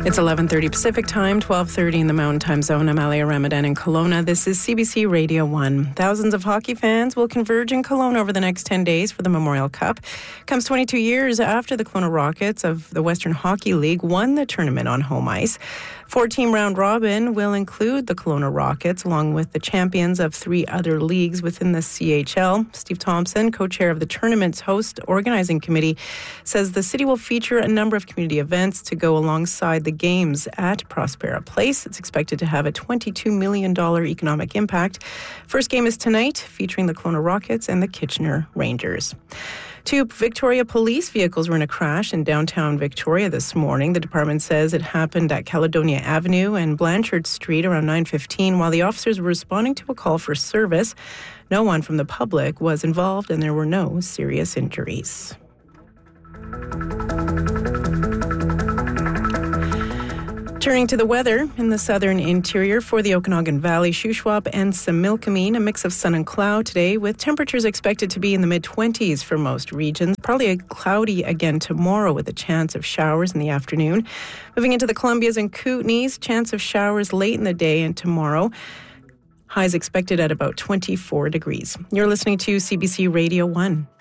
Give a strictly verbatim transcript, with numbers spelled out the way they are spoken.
It's eleven thirty Pacific Time, twelve thirty in the Mountain Time Zone. I'm Alia Ramadan in Kelowna. This is C B C Radio one. Thousands of hockey fans will converge in Kelowna over the next ten days for the Memorial Cup. Comes twenty-two years after the Kelowna Rockets of the Western Hockey League won the tournament on home ice. Four-team round robin will include the Kelowna Rockets along with the champions of three other leagues within the C H L. Steve Thompson, co-chair of the tournament's host organizing committee, says the city will feature a number of community events to go alongside the games at Prospera Place. It's expected to have a twenty-two million dollars economic impact. First game is tonight, featuring the Kelowna Rockets and the Kitchener Rangers. Two Victoria police vehicles were in a crash in downtown Victoria this morning. The department says it happened at Caledonia Avenue and Blanchard Street around nine fifteen while the officers were responding to a call for service. No one from the public was involved and there were no serious injuries. Turning to the weather in the southern interior for the Okanagan Valley, Shuswap and Similkameen, a mix of sun and cloud today with temperatures expected to be in the mid-twenties for most regions. Probably a cloudy again tomorrow with a chance of showers in the afternoon. Moving into the Columbias and Kootenays, chance of showers late in the day and tomorrow. Highs expected at about twenty-four degrees. You're listening to C B C Radio one.